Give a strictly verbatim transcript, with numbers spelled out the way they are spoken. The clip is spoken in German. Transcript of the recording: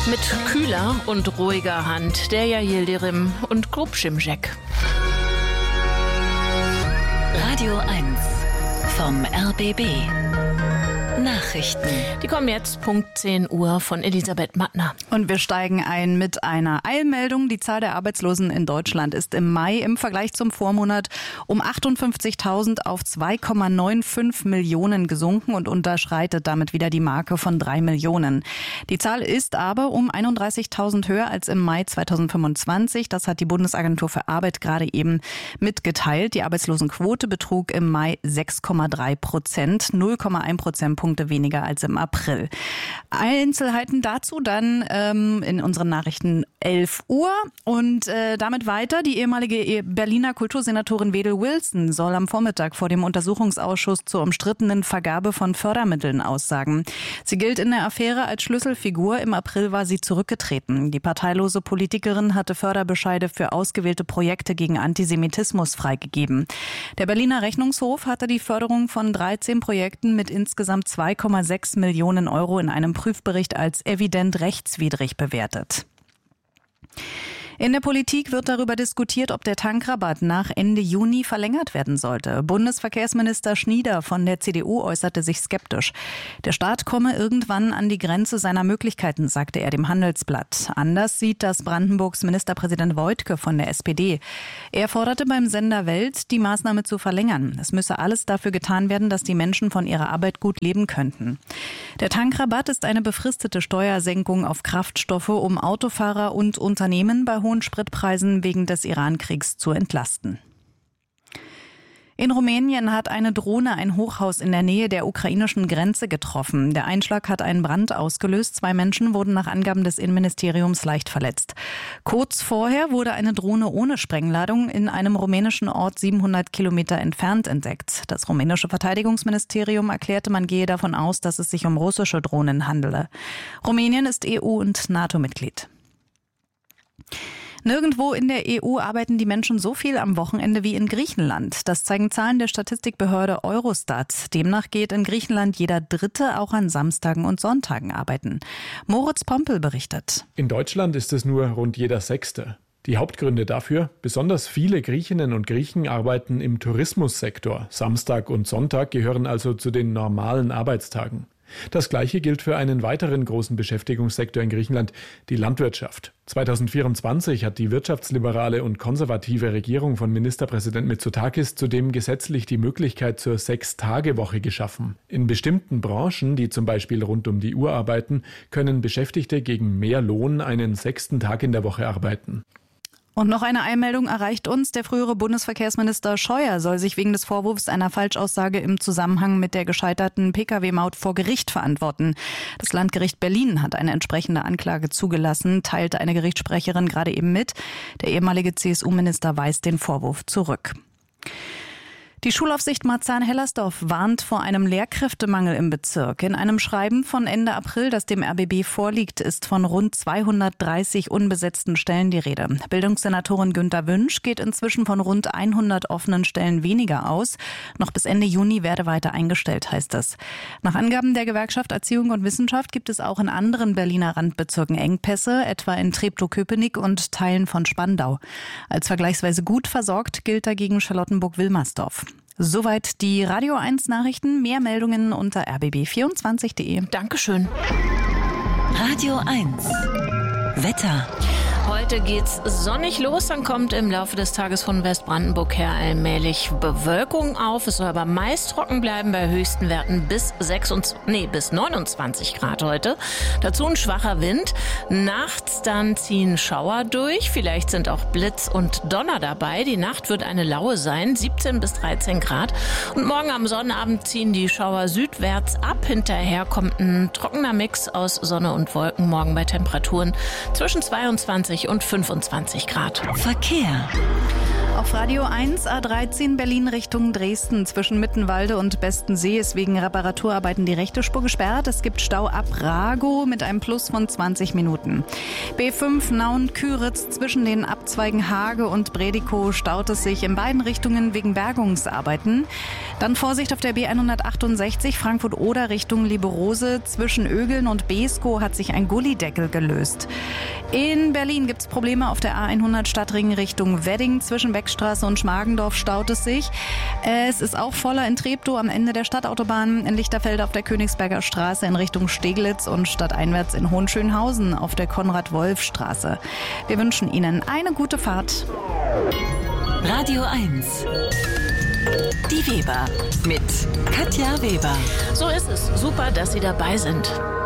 Mit kühler und ruhiger Hand der Yildirim und Grubschimschek. Radio eins vom R B B. Nachrichten. Die kommen jetzt Punkt zehn Uhr von Elisabeth Mattner. Und wir steigen ein mit einer Eilmeldung. Die Zahl der Arbeitslosen in Deutschland ist im Mai im Vergleich zum Vormonat um achtundfünfzigtausend auf zwei Komma fünfundneunzig Millionen gesunken und unterschreitet damit wieder die Marke von drei Millionen. Die Zahl ist aber um einunddreißigtausend höher als im Mai zweitausendfünfundzwanzig. Das hat die Bundesagentur für Arbeit gerade eben mitgeteilt. Die Arbeitslosenquote betrug im Mai sechs Komma drei Prozent, null Komma eins Prozentpunkte weniger als im April. Einzelheiten dazu dann ähm, in unseren Nachrichten elf Uhr und äh, damit weiter. Die ehemalige Berliner Kultursenatorin Wedel Wilson soll am Vormittag vor dem Untersuchungsausschuss zur umstrittenen Vergabe von Fördermitteln aussagen. Sie gilt in der Affäre als Schlüsselfigur. Im April war sie zurückgetreten. Die parteilose Politikerin hatte Förderbescheide für ausgewählte Projekte gegen Antisemitismus freigegeben. Der Berliner Rechnungshof hatte die Förderung von dreizehn Projekten mit insgesamt zwei Komma sechs Millionen Euro in einem Prüfbericht als evident rechtswidrig bewertet. In der Politik wird darüber diskutiert, ob der Tankrabatt nach Ende Juni verlängert werden sollte. Bundesverkehrsminister Schnieder von der C D U äußerte sich skeptisch. Der Staat komme irgendwann an die Grenze seiner Möglichkeiten, sagte er dem Handelsblatt. Anders sieht das Brandenburgs Ministerpräsident Woidke von der S P D. Er forderte beim Sender Welt, die Maßnahme zu verlängern. Es müsse alles dafür getan werden, dass die Menschen von ihrer Arbeit gut leben könnten. Der Tankrabatt ist eine befristete Steuersenkung auf Kraftstoffe, um Autofahrer und Unternehmen bei hohen Spritpreisen wegen des Iran-Kriegs zu entlasten. In Rumänien hat eine Drohne ein Hochhaus in der Nähe der ukrainischen Grenze getroffen. Der Einschlag hat einen Brand ausgelöst. Zwei Menschen wurden nach Angaben des Innenministeriums leicht verletzt. Kurz vorher wurde eine Drohne ohne Sprengladung in einem rumänischen Ort siebenhundert Kilometer entfernt entdeckt. Das rumänische Verteidigungsministerium erklärte, man gehe davon aus, dass es sich um russische Drohnen handele. Rumänien ist E U- und NATO-Mitglied. Nirgendwo in der E U arbeiten die Menschen so viel am Wochenende wie in Griechenland. Das zeigen Zahlen der Statistikbehörde Eurostat. Demnach geht in Griechenland jeder Dritte auch an Samstagen und Sonntagen arbeiten. Moritz Pompel berichtet. In Deutschland ist es nur rund jeder Sechste. Die Hauptgründe dafür: besonders viele Griechinnen und Griechen arbeiten im Tourismussektor. Samstag und Sonntag gehören also zu den normalen Arbeitstagen. Das Gleiche gilt für einen weiteren großen Beschäftigungssektor in Griechenland, die Landwirtschaft. zweitausendvierundzwanzig hat die wirtschaftsliberale und konservative Regierung von Ministerpräsident Mitsotakis zudem gesetzlich die Möglichkeit zur Sechs-Tage-Woche geschaffen. In bestimmten Branchen, die zum Beispiel rund um die Uhr arbeiten, können Beschäftigte gegen mehr Lohn einen sechsten Tag in der Woche arbeiten. Und noch eine Eilmeldung erreicht uns. Der frühere Bundesverkehrsminister Scheuer soll sich wegen des Vorwurfs einer Falschaussage im Zusammenhang mit der gescheiterten Pkw-Maut vor Gericht verantworten. Das Landgericht Berlin hat eine entsprechende Anklage zugelassen, teilte eine Gerichtssprecherin gerade eben mit. Der ehemalige C S U-Minister weist den Vorwurf zurück. Die Schulaufsicht Marzahn-Hellersdorf warnt vor einem Lehrkräftemangel im Bezirk. In einem Schreiben von Ende April, das dem R B B vorliegt, ist von rund zweihundertdreißig unbesetzten Stellen die Rede. Bildungssenatorin Günter Wünsch geht inzwischen von rund hundert offenen Stellen weniger aus. Noch bis Ende Juni werde weiter eingestellt, heißt es. Nach Angaben der Gewerkschaft Erziehung und Wissenschaft gibt es auch in anderen Berliner Randbezirken Engpässe, etwa in Treptow-Köpenick und Teilen von Spandau. Als vergleichsweise gut versorgt gilt dagegen Charlottenburg-Wilmersdorf. Soweit die Radio eins Nachrichten. Mehr Meldungen unter r b b vierundzwanzig punkt de. Dankeschön. Radio eins Wetter. Heute geht's sonnig los, dann kommt im Laufe des Tages von Westbrandenburg her allmählich Bewölkung auf. Es soll aber meist trocken bleiben bei höchsten Werten bis sechsundzwanzig, nee, bis neunundzwanzig Grad heute. Dazu ein schwacher Wind. Nachts dann ziehen Schauer durch. Vielleicht sind auch Blitz und Donner dabei. Die Nacht wird eine laue sein, siebzehn bis dreizehn Grad. Und morgen am Sonnabend ziehen die Schauer südwärts ab. Hinterher kommt ein trockener Mix aus Sonne und Wolken. Morgen bei Temperaturen zwischen zweiundzwanzig und fünfundzwanzig Grad. Verkehr. Auf Radio eins, A dreizehn Berlin Richtung Dresden. Zwischen Mittenwalde und Bestensee ist wegen Reparaturarbeiten die rechte Spur gesperrt. Es gibt Stau ab Ragow mit einem Plus von zwanzig Minuten. B fünf Nauen-Küritz zwischen den Abzweigen Hage und Bredikow staut es sich in beiden Richtungen wegen Bergungsarbeiten. Dann Vorsicht auf der B hundertachtundsechzig Frankfurt-Oder Richtung Lieberose. Zwischen Ögeln und Beeskow hat sich ein Gullideckel gelöst. In Berlin gibt es Probleme auf der A hundert Stadtring Richtung Wedding. Zwischen Beckstraße und Schmargendorf staut es sich. Es ist auch voller in Treptow am Ende der Stadtautobahn, in Lichterfelde auf der Königsberger Straße in Richtung Steglitz und stadteinwärts in Hohenschönhausen auf der Konrad-Wolf-Straße. Wir wünschen Ihnen eine gute Fahrt. Radio eins. Die Weber mit Katja Weber. So ist es. Super, dass Sie dabei sind.